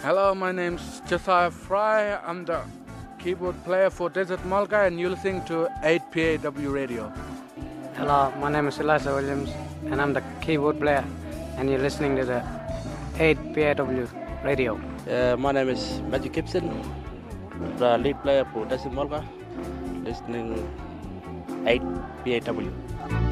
Hello, my name's Josiah Fry. I'm the keyboard player for Desert Malka, and you're listening to 8PAW Radio. Hello, my name is Eliza Williams, and I'm the keyboard player, and you're listening to the 8PAW Radio. My name is Matthew Gibson, the lead player for Desert Malka, listening 8PAW.